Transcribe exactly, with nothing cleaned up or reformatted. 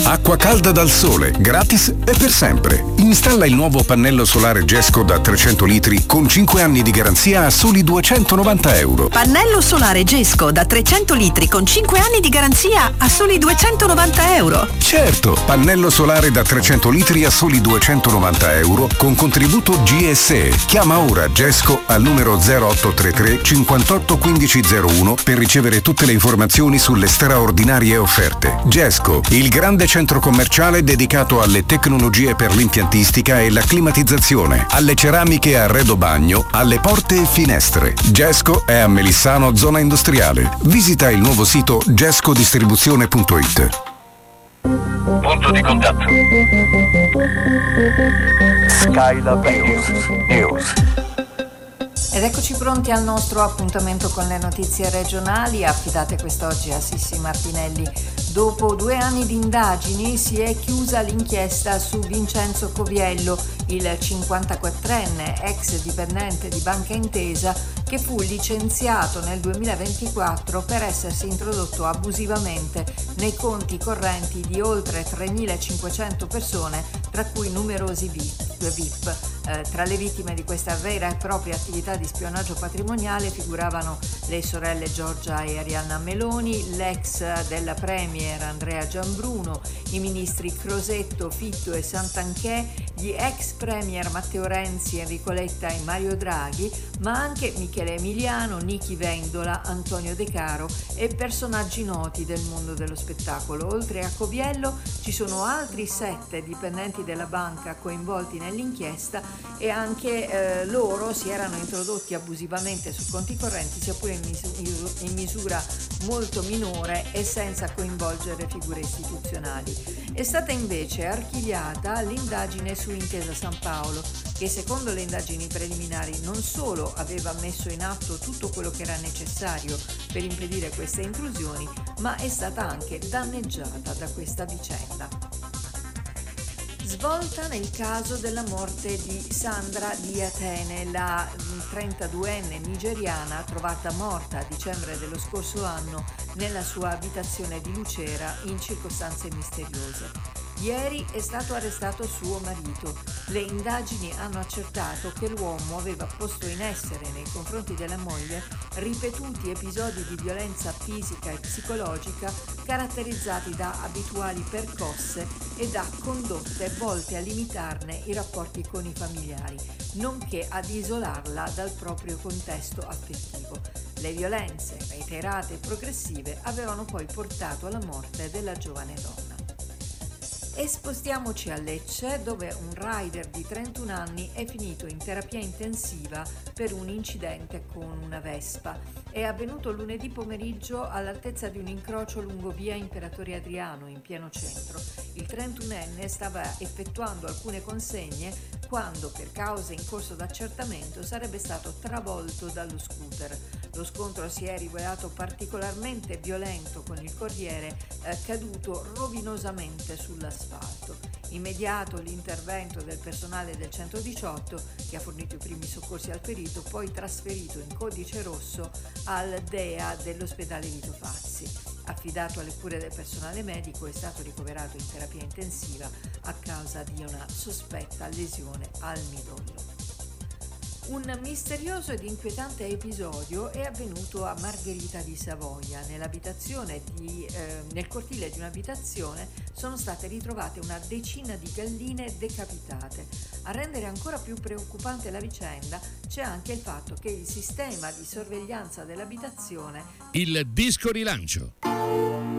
Acqua calda dal sole, gratis e per sempre. Installa il nuovo pannello solare Gesco da trecento litri con cinque anni di garanzia a soli duecentonovanta euro. Pannello solare Gesco da trecento litri con cinque anni di garanzia a soli duecentonovanta euro. Certo, pannello solare da trecento litri a soli duecentonovanta euro con contributo G S E. Chiama ora Gesco al numero zero otto tre tre cinquantotto quindici zero uno per ricevere tutte le informazioni sulle straordinarie offerte. Gesco, il grande centro commerciale dedicato alle tecnologie per l'impiantistica e la climatizzazione, alle ceramiche a arredo bagno, alle porte e finestre. Gesco è a Melissano, zona industriale. Visita il nuovo sito gescodistribuzione punto it. Punto di contatto. Skylab News. News. Ed eccoci pronti al nostro appuntamento con le notizie regionali, affidate quest'oggi a Sissi Martinelli. Dopo due anni di indagini si è chiusa l'inchiesta su Vincenzo Coviello, il cinquantaquattrenne ex dipendente di Banca Intesa che fu licenziato nel duemilaventiquattro per essersi introdotto abusivamente nei conti correnti di oltre tremilacinquecento persone, tra cui numerosi V I P. Eh, tra le vittime di questa vera e propria attività di spionaggio patrimoniale figuravano le sorelle Giorgia e Arianna Meloni, l'ex della Premier Andrea Gianbruno, i ministri Crosetto, Fitto e Santanchè, gli ex Premier Matteo Renzi, Enrico Letta e Mario Draghi, ma anche Michele Emiliano, Nichi Vendola, Antonio De Caro e personaggi noti del mondo dello spettacolo. Oltre a Coviello ci sono altri sette dipendenti della banca coinvolti nell'inchiesta e anche eh, loro si erano introdotti abusivamente su conti correnti, sia pure in, mis- in misura molto minore e senza coinvolgere figure istituzionali. È stata invece archiviata l'indagine su Intesa San Paolo, che secondo le indagini preliminari non solo aveva messo in atto tutto quello che era necessario per impedire queste intrusioni, ma è stata anche danneggiata da questa vicenda. Svolta nel caso della morte di Sandra di Atene, la trentaduenne nigeriana trovata morta a dicembre dello scorso anno nella sua abitazione di Lucera in circostanze misteriose. Ieri è stato arrestato suo marito. Le indagini hanno accertato che l'uomo aveva posto in essere nei confronti della moglie ripetuti episodi di violenza fisica e psicologica caratterizzati da abituali percosse e da condotte volte a limitarne i rapporti con i familiari, nonché ad isolarla dal proprio contesto affettivo. Le violenze, reiterate e progressive, avevano poi portato alla morte della giovane donna. E spostiamoci a Lecce, dove un rider di trentuno anni è finito in terapia intensiva per un incidente con una Vespa. È avvenuto lunedì pomeriggio all'altezza di un incrocio lungo via Imperatore Adriano, in pieno centro. Il trentunenne stava effettuando alcune consegne quando, per cause in corso d'accertamento, sarebbe stato travolto dallo scooter. Lo scontro si è rivelato particolarmente violento, con il corriere eh, caduto rovinosamente sull'asfalto. Immediato l'intervento del personale del centodiciotto, che ha fornito i primi soccorsi al ferito, poi trasferito in codice rosso al D E A dell'ospedale Vito Fazzi. Affidato alle cure del personale medico, è stato ricoverato in terapia intensiva a causa di una sospetta lesione al midollo. Un misterioso ed inquietante episodio è avvenuto a Margherita di Savoia. Nell'abitazione di, eh, nel cortile di un'abitazione sono state ritrovate una decina di galline decapitate. A rendere ancora più preoccupante la vicenda c'è anche il fatto che il sistema di sorveglianza dell'abitazione... Il disco rilancio.